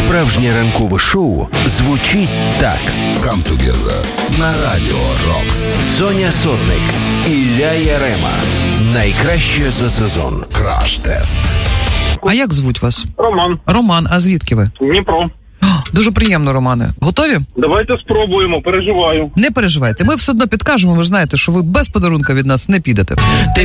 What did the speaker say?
Справжнє ранкове шоу звучить так. Come Together на Радіо Рокс. Соня Сотник, Ілля Ярема. Найкраще за сезон. Краш-тест. А як звуть вас? Роман. Роман, а звідки ви? Дніпро. Дуже приємно, Романе. Готові? Давайте спробуємо, переживаю. Не переживайте, ми все одно підкажемо, ви ж знаєте, що ви без подарунка від нас не підете. Ти